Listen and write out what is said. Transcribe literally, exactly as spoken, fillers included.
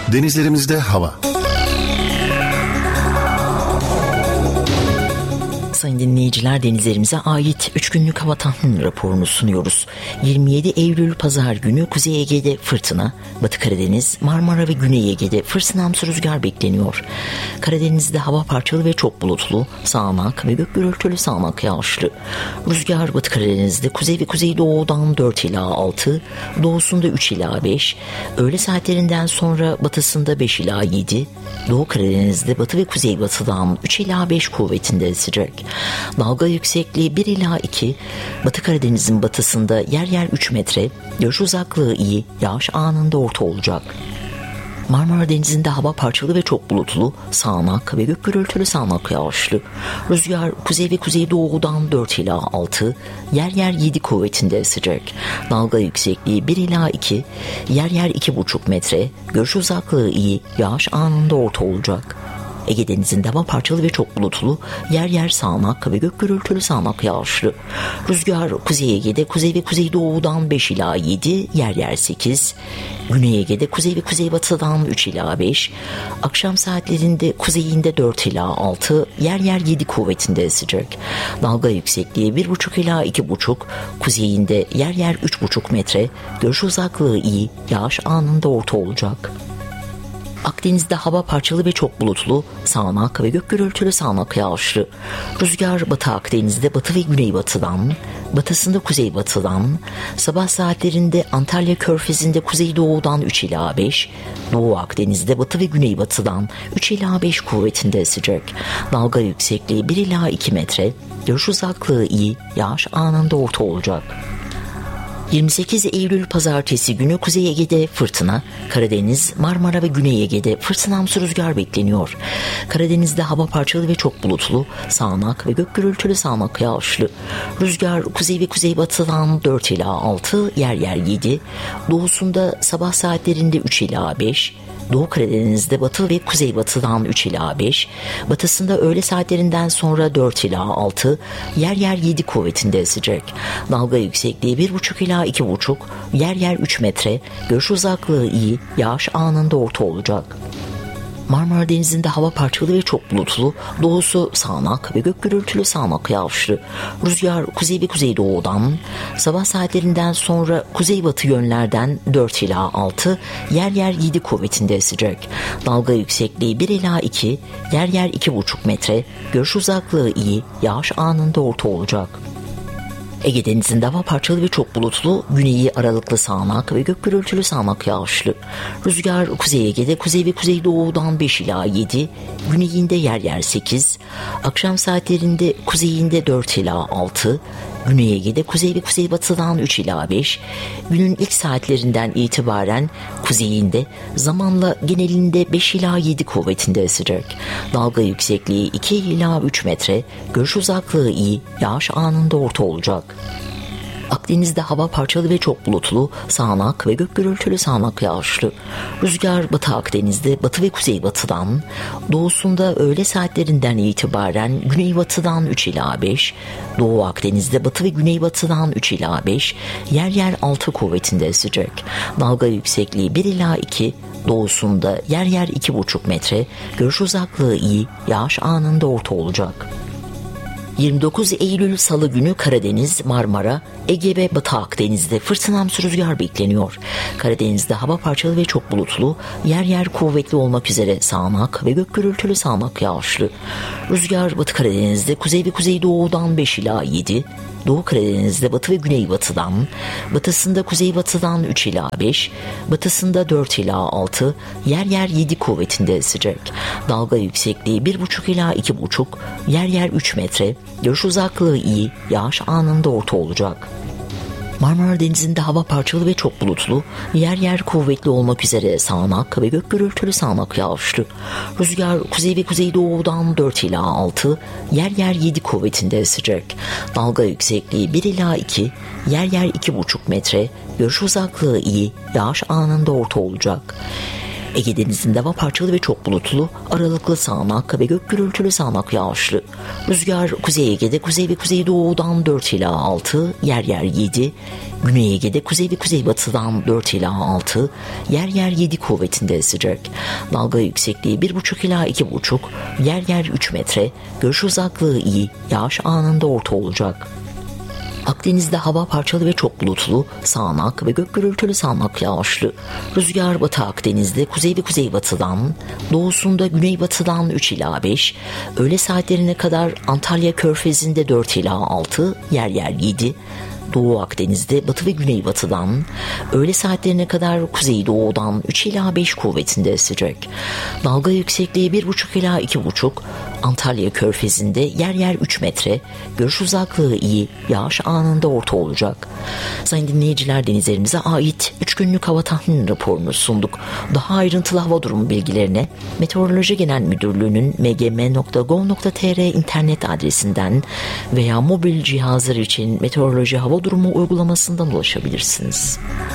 Denizlerimizde hava. Sayın dinleyiciler, denizlerimize ait üç günlük hava tahmin raporunu sunuyoruz. yirmi yedi Eylül Pazar günü Kuzey Ege'de fırtına, Batı Karadeniz, Marmara ve Güney Ege'de fırtınamsı rüzgar bekleniyor. Karadeniz'de hava parçalı ve çok bulutlu, sağanak ve gök gürültülü sağanak yağışlı. Rüzgar Batı Karadeniz'de kuzey ve kuzeydoğudan dört ila altı, doğusunda üç ila beş, öğle saatlerinden sonra batısında beş ila yedi, Doğu Karadeniz'de batı ve kuzeybatıdan üç ila beş kuvvetinde esecek. Dalga yüksekliği bir ila iki, Batı Karadeniz'in batısında yer yer üç metre, görüş uzaklığı iyi, yağış anında orta olacak. Marmara Denizi'nde hava parçalı ve çok bulutlu, sağanak ve gök gürültülü sağanak yağışlı. Rüzgar kuzey ve kuzeydoğudan dört ila altı, yer yer yedi kuvvetinde esecek. Dalga yüksekliği bir ila iki, yer yer iki buçuk metre, görüş uzaklığı iyi, yağış anında orta olacak. Ege Denizi'nde hava parçalı ve çok bulutlu, yer yer sağanak ve gök gürültülü sağanak yağışlı. Rüzgar Kuzey Ege'de kuzey ve kuzeydoğudan beş ila yedi, yer yer sekiz. Güney Ege'de kuzey ve kuzeybatıdan üç ila beş. Akşam saatlerinde kuzeyinde dört ila altı, yer yer yedi kuvvetinde esecek. Dalga yüksekliği bir buçuk ila iki buçuk, kuzeyinde yer yer üç buçuk metre, görüş uzaklığı iyi, yağış anında orta olacak. Akdeniz'de hava parçalı ve çok bulutlu, sağanak ve gök gürültülü sağanak yağışlı. Rüzgar Batı Akdeniz'de batı ve güneybatıdan, batısında kuzeybatıdan, sabah saatlerinde Antalya Körfezi'nde kuzeydoğudan üç ila beş, Doğu Akdeniz'de batı ve güneybatıdan üç ila beş kuvvetinde esecek. Dalga yüksekliği bir ila iki metre, görüş uzaklığı iyi, yağış anında orta olacak. yirmi sekiz Eylül Pazartesi günü Kuzey Ege'de fırtına, Karadeniz, Marmara ve Güney Ege'de fırtınamsı rüzgar bekleniyor. Karadeniz'de hava parçalı ve çok bulutlu, sağanak ve gök gürültülü sağanak yağışlı. Rüzgar kuzey ve kuzeybatıdan dört ila altı, yer yer yedi, doğusunda sabah saatlerinde üç ila beş, Doğu Karadeniz'de batı ve kuzeybatıdan üç ila beş, batısında öğle saatlerinden sonra dört ila altı, yer yer yedi kuvvetinde esecek. Dalga yüksekliği bir buçuk ila iki buçuk, yer yer üç metre, görüş uzaklığı iyi, yağış anında orta olacak. Marmara Denizi'nde hava parçalı ve çok bulutlu, doğusu sağanak ve gök gürültülü sağanak yağışlı. Rüzgar kuzey ve kuzeydoğudan, sabah saatlerinden sonra kuzeybatı yönlerden dört ila altı, yer yer yedi kuvvetinde esecek. Dalga yüksekliği bir ila iki, yer yer iki buçuk metre, görüş uzaklığı iyi, yağış anında orta olacak. Ege Denizi'nde hava parçalı ve çok bulutlu, güneyi aralıklı sağanak ve gök gürültülü sağanak yağışlı. Rüzgar Kuzey Ege'de kuzey ve kuzeydoğudan beş ila yedi, güneyinde yer yer sekiz, akşam saatlerinde kuzeyinde dört ila altı, Güney Ege'de kuzey ve kuzeybatıdan üç ila beş, günün ilk saatlerinden itibaren kuzeyinde zamanla genelinde beş ila yedi kuvvetinde esecek. Dalga yüksekliği iki ila üç metre, görüş uzaklığı iyi, yağış anında orta olacak. Akdeniz'de hava parçalı ve çok bulutlu, sağanak ve gök gürültülü sağanak yağışlı. Rüzgar Batı Akdeniz'de batı ve kuzeybatıdan, doğusunda öğle saatlerinden itibaren güneybatıdan üç ila beş, Doğu Akdeniz'de batı ve güneybatıdan üç ila beş, yer yer altı kuvvetinde esecek. Dalga yüksekliği bir ila iki, doğusunda yer yer iki buçuk metre, görüş uzaklığı iyi, yağış anında orta olacak. yirmi dokuz Eylül Salı günü Karadeniz, Marmara, Ege ve Batı Akdeniz'de fırtınamsı rüzgar bekleniyor. Karadeniz'de hava parçalı ve çok bulutlu, yer yer kuvvetli olmak üzere sağanak ve gök gürültülü sağanak yağışlı. Rüzgar Batı Karadeniz'de kuzey ve kuzeydoğudan beş ila yedi, Doğu Karadeniz'de batı ve güneybatıdan, batısında kuzeybatıdan üç ila beş, batısında dört ila altı, yer yer yedi kuvvetinde esecek. Dalga yüksekliği bir buçuk ila iki buçuk, yer yer üç metre, görüş uzaklığı iyi, yağış anında orta olacak. Marmara Denizi'nde hava parçalı ve çok bulutlu, yer yer kuvvetli olmak üzere sağanak ve gök gürültülü sağanak yağışlı. Rüzgar kuzey ve kuzeydoğudan dört ila altı, yer yer yedi kuvvetinde esecek. Dalga yüksekliği bir ila iki, yer yer iki buçuk metre, görüş uzaklığı iyi, yağış anında orta olacak. Ege Denizi'nde hava parçalı ve çok bulutlu, aralıklı sağanak ve gök gürültülü sağanak yağışlı. Rüzgar Kuzey Ege'de kuzey ve kuzeydoğudan dört ila altı, yer yer yedi. Güney Ege'de kuzey ve kuzeybatıdan dört ila altı, yer yer yedi kuvvetinde esecek. Dalga yüksekliği bir buçuk ila iki buçuk, yer yer üç metre. Görüş uzaklığı iyi, yağış anında orta olacak. Akdeniz'de hava parçalı ve çok bulutlu, sağanak ve gök gürültülü sağanak yağışlı. Rüzgar Batı Akdeniz'de kuzey ve kuzeybatıdan, doğusunda güneybatıdan üç ila beş, öğle saatlerine kadar Antalya Körfezi'nde dört ila altı, yer yer yedi. Doğu Akdeniz'de batı ve güneybatıdan, öğle saatlerine kadar kuzeydoğudan üç ila beş kuvvetinde esecek. Dalga yüksekliği bir buçuk ila iki buçuk, Antalya Körfezi'nde yer yer üç metre, görüş uzaklığı iyi, yağış anında orta olacak. Sayın dinleyiciler, denizlerimize ait üç günlük hava tahmini raporunu sunduk. Daha ayrıntılı hava durumu bilgilerine Meteoroloji Genel Müdürlüğü'nün m g m nokta gov nokta t r internet adresinden veya mobil cihazlar için meteoroloji hava durumu uygulamasından ulaşabilirsiniz.